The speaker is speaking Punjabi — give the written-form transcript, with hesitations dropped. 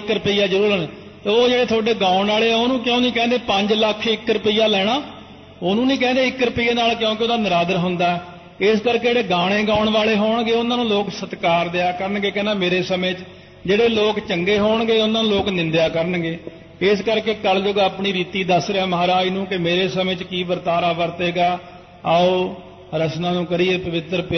1 ਰੁਪਈਆ ਜ਼ਰੂਰ ਲੈਣਾ। ਤੇ ਉਹ ਜਿਹੜੇ ਤੁਹਾਡੇ ਗਾਉਣ ਵਾਲੇ ਆ ਉਹਨੂੰ ਕਿਉਂ ਨਹੀਂ ਕਹਿੰਦੇ 5 ਲੱਖ 1 ਰੁਪਈਆ ਲੈਣਾ? ਉਹਨੂੰ ਨਹੀਂ ਕਹਿੰਦੇ 1 ਰੁਪਈਏ ਨਾਲ, ਕਿਉਂਕਿ ਉਹਦਾ ਨਿਰਾਦਰ ਹੁੰਦਾ। ਇਸ ਕਰਕੇ ਜਿਹੜੇ ਗਾਣੇ ਗਾਉਣ ਵਾਲੇ ਹੋਣਗੇ ਉਹਨਾਂ ਨੂੰ ਲੋਕ ਸਤਿਕਾਰ ਦਿਆ ਕਰਨਗੇ। ਕਹਿੰਦਾ ਮੇਰੇ ਸਮੇਂ 'ਚ ਜਿਹੜੇ ਲੋਕ ਚੰਗੇ ਹੋਣਗੇ ਉਹਨਾਂ ਨੂੰ ਲੋਕ ਨਿੰਦਿਆ ਕਰਨਗੇ। ਇਸ ਕਰਕੇ ਕਲਯੁਗ ਆਪਣੀ ਰੀਤੀ ਦੱਸ ਰਿਹਾ ਮਹਾਰਾਜ ਨੂੰ ਕਿ ਮੇਰੇ ਸਮੇਂ 'ਚ ਕੀ ਵਰਤਾਰਾ ਵਰਤੇਗਾ। ਆਓ ਰਸਨਾ ਨੂੰ ਕਰੀਏ ਪਵਿੱਤਰ।